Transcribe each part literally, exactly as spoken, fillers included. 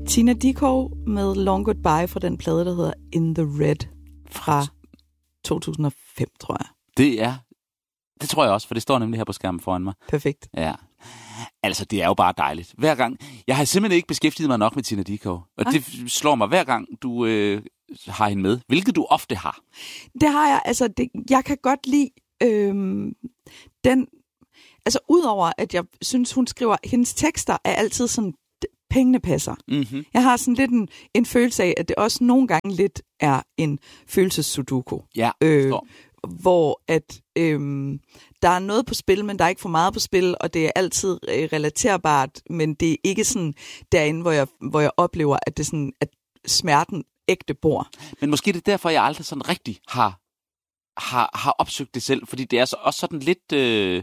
Tina Dickow med Long Goodbye fra den plade, der hedder In the Red fra to tusind og fem, tror jeg. Det er, det tror jeg også, for det står nemlig her på skærmen foran mig. Perfekt. Ja. Altså, det er jo bare dejligt. Hver gang, jeg har simpelthen ikke beskæftiget mig nok med Tina Dickow, og Ej. det slår mig hver gang, du øh, har hende med, hvilket du ofte har. Det har jeg, altså, det, jeg kan godt lide øh, den, altså udover at jeg synes, hun skriver, hendes tekster er altid sådan, pengene passer. Mm-hmm. Jeg har sådan lidt en, en følelse af, at det også nogle gange lidt er en følelsessudoku. Ja, øh, hvor at øhm, der er noget på spil, men der er ikke for meget på spil, og det er altid øh, relaterbart, men det er ikke sådan derinde, hvor jeg, hvor jeg oplever, at det sådan, at smerten ægte bor. Men måske det er derfor, jeg aldrig sådan rigtig har, har, har opsøgt det selv, fordi det er så, også sådan lidt... Øh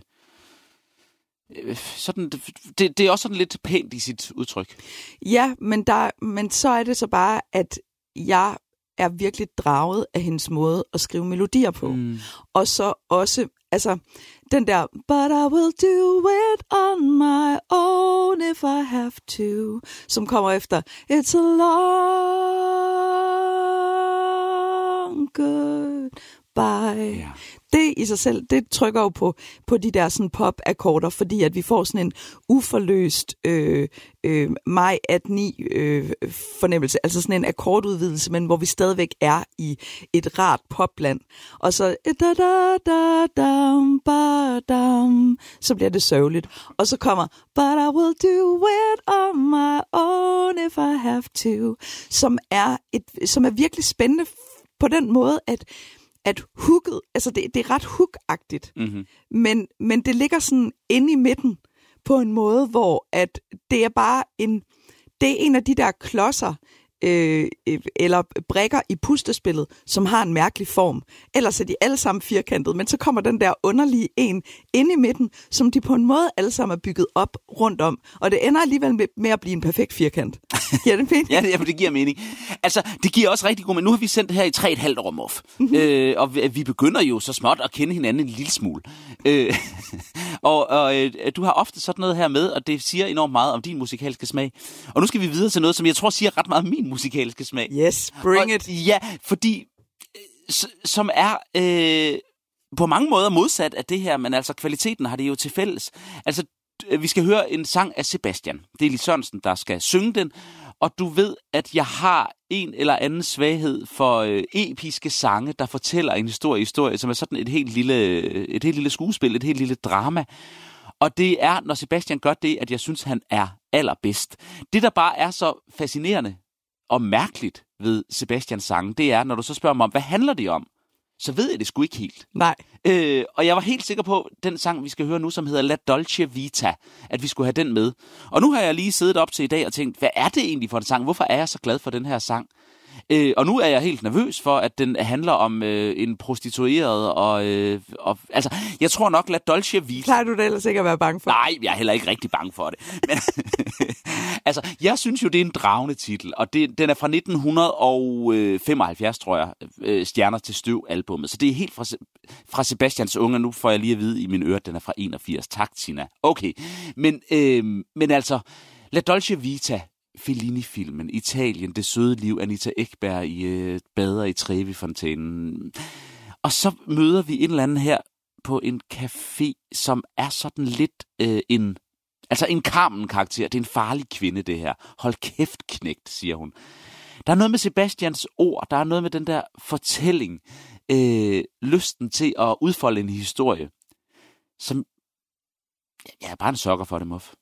Sådan, det, det er også sådan lidt pænt i sit udtryk. Ja, men, der, men så er det så bare, at jeg er virkelig draget af hendes måde at skrive melodier på. Mm. Og så også, altså, den der, but I will do it on my own if I have to, som kommer efter, it's a long goodbye. Yeah. Det i sig selv, det trykker jo på, på de der sådan pop-akkorder, fordi at vi får sådan en uforløst øh, øh, maj atten ni øh, fornemmelse, altså sådan en akkordudvidelse, men hvor vi stadigvæk er i et rart popland. Og så da da da dam ba dam, så bliver det sørgeligt. Og så kommer but I will do it on my own if I have to, som er et, som er virkelig spændende på den måde, at at hooket, altså det, det er ret hook-agtigt, mm-hmm. men, men det ligger sådan inde i midten på en måde, hvor at det er bare en, det er en af de der klodser, øh, eller brikker i pustespillet, som har en mærkelig form. Ellers er de alle sammen firkantede, men så kommer den der underlige en inde i midten, som de på en måde alle sammen er bygget op rundt om, og det ender alligevel med, med at blive en perfekt firkant. Giver det mening? Ja, det, det giver mening. Altså, det giver også rigtig god mening. Nu har vi sendt det her i tre og et halvt år, Muff. Mm-hmm. Øh, og vi, vi begynder jo så småt at kende hinanden en lille smule. Øh, og og øh, du har ofte sådan noget her med, og det siger enormt meget om din musikalske smag. Og nu skal vi videre til noget, som jeg tror siger ret meget om min musikalske smag. Yes, bring og, it. Ja, fordi s- som er øh, på mange måder modsat af det her, men altså kvaliteten har det jo til fælles. Altså, vi skal høre en sang af Sebastian. Det er Lis Sørensen, der skal synge den. Og du ved, at jeg har en eller anden svaghed for øh, episke sange, der fortæller en historie, historie, som er sådan et helt lille, et helt lille skuespil, et helt lille drama. Og det er, når Sebastian gør det, at jeg synes, han er allerbedst. Det, der bare er så fascinerende og mærkeligt ved Sebastians sange, det er, når du så spørger mig om, hvad handler det om? Så ved jeg det sgu ikke helt. Nej. Øh, og jeg var helt sikker på, den sang, vi skal høre nu, som hedder La Dolce Vita, at vi skulle have den med. Og nu har jeg lige siddet op til i dag og tænkt, hvad er det egentlig for en sang? Hvorfor er jeg så glad for den her sang? Øh, og nu er jeg helt nervøs for, at den handler om øh, en prostitueret, og, øh, og altså, jeg tror nok, La Dolce Vita... Plejer du det ellers ikke at være bange for? Nej, jeg er heller ikke rigtig bange for det. Men altså, jeg synes jo, det er en dragende titel, og det, den er fra nitten femoghalvfjerds, tror jeg, øh, Stjerner til støv albumet. Så det er helt fra, fra Sebastians unge, nu får jeg lige at vide i mine ører, at den er fra enogfirs. Tak, Tina. Okay, men, øh, men altså, La Dolce Vita... Fellini-filmen, Italien, Det søde liv, Anita Ekberg i øh, bader i Trevi-fontænen. Og så møder vi en eller anden her på en café, som er sådan lidt øh, en, altså en Carmen-karakter. Det er en farlig kvinde, det her. Hold kæft, knægt, siger hun. Der er noget med Sebastians ord, der er noget med den der fortælling, øh, lysten til at udfolde en historie, som, jeg er bare en sokker for det, Muff.